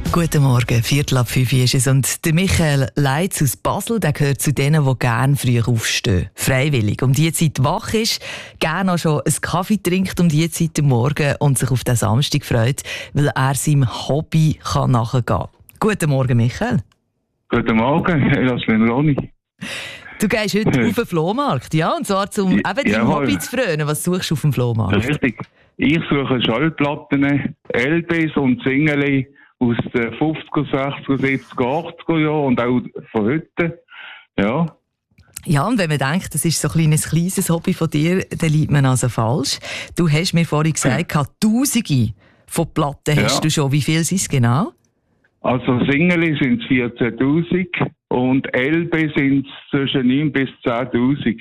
Guten Morgen, 4:45 ist es. Und der Michael Leitz aus Basel, der gehört zu denen, die gerne früh aufstehen. Freiwillig. Um die Zeit wach ist, gerne auch schon einen Kaffee trinkt um die Zeit am Morgen und sich auf den Samstag freut, weil er seinem Hobby nachgehen kann. Guten Morgen, Michael. Guten Morgen, Elasmin Roni. Du gehst heute auf den Flohmarkt, ja? Und zwar um eben dein Hobby zu frönen. Was suchst du auf dem Flohmarkt? Richtig. Ich suche Schallplatten, LPs und Singles aus den 50er, 60er, 70er, 80er Jahren und auch von heute. Ja. Ja, und wenn man denkt, das ist so ein kleines Hobby von dir, dann liegt man also falsch. Du hast mir vorhin gesagt, Tausende von Platten hast du schon. Wie viel sind es genau? Also Singles sind es 14'000 und LP sind es zwischen 9 bis 10'000.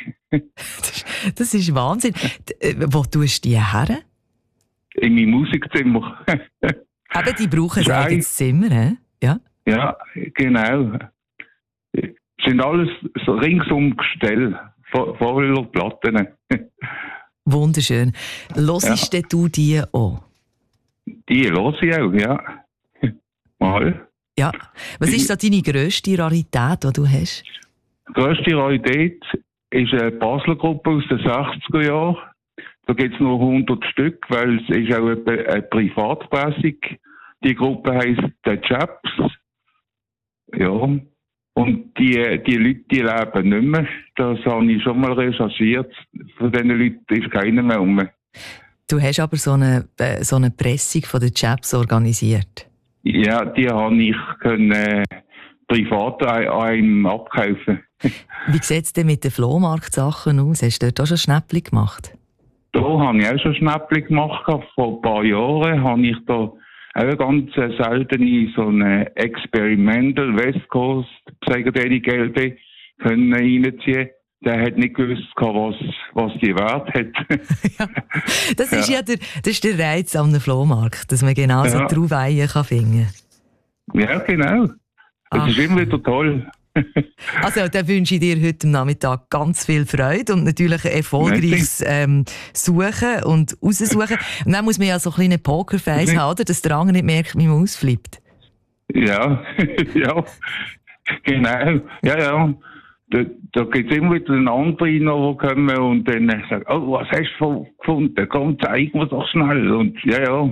Das ist Wahnsinn. Wo tust du die her? In meinem Musikzimmer. Eben, die brauchen ein eigenes Zimmer, he? Ja? Ja, genau. Es sind alles so ringsum Gestell, voller Platten. Wunderschön. Hörst du die auch? Die höre ich auch, ja. Mal. Ja. Was ist so deine grösste Rarität, die du hast? Die grösste Rarität ist eine Basler Gruppe aus den 60er Jahren. Da gibt es nur 100 Stück, weil es ist auch eine Privatpressung. Die Gruppe heisst The Chaps. Ja. Und die Leute, die leben nicht mehr. Das habe ich schon mal recherchiert. Von diesen Leuten ist keiner mehr rum. Du hast aber so eine Pressung von den Chaps organisiert? Ja, die habe ich privat an einem abkaufen. Wie sieht es denn mit den Flohmarktsachen aus? Hast du dort auch schon Schnäppchen gemacht? Da habe ich auch schon Schnäppchen gemacht. Vor ein paar Jahren habe ich da auch eine ganz seltene so eine Experimental West Coast Psychedelic LP können reinziehen. Der hat nicht gewusst, was die Wert hat. Ja, das ist das ist der Reiz am Flohmarkt, dass man genau so drauf finden kann. Ja, genau. Das ist immer wieder toll. Also, dann wünsche ich dir heute Nachmittag ganz viel Freude und natürlich ein erfolgreiches Suchen und Raussuchen. Und dann muss man ja so ein kleines Pokerface haben, oder? Dass der andere nicht merkt, wie man ausflippt. Ja, ja, genau. Ja. Da gibt es immer wieder einen anderen, der kommen und dann sagt, oh, was hast du gefunden? Komm, zeig mir doch schnell. Und ja.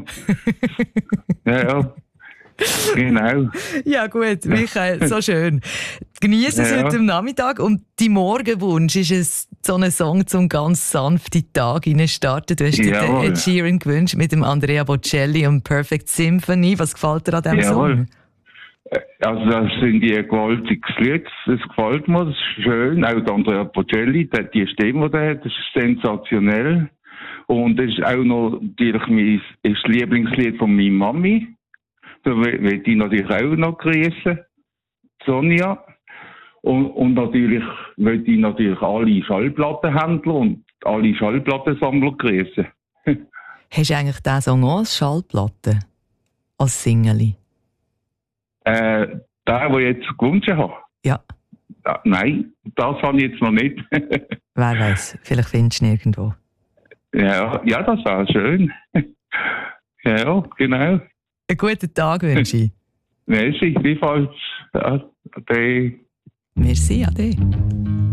Genau. Ja, gut, Michael, so schön. Genieße es heute am Nachmittag. Und dein Morgenwunsch ist es, so einen Song zum ganz sanften Tag starten. Du hast dir den Ed Sheeran gewünscht mit dem Andrea Bocelli und Perfect Symphony. Was gefällt dir an diesem Song? Also das sind die gewaltiges Lied, das gefällt mir, das ist schön. Auch der Andrea Bocelli, die Stimme, die er hat, das ist sensationell. Und das ist auch noch natürlich das Lieblingslied von meiner Mami. Da will ich natürlich auch noch grüßen, Sonja. Und natürlich will ich natürlich alle Schallplattenhändler und alle Schallplattensammler grüßen. Hast du eigentlich diesen Song auch als Schallplatte? Als Single? Der ich jetzt gewünscht habe? Ja. Nein, das habe ich jetzt noch nicht. Wer weiß, vielleicht findest du ihn irgendwo. Ja, das wäre schön. Ja, genau. Einen guten Tag wünsche ich. Merci, wie falsch. Ade. Merci, ade.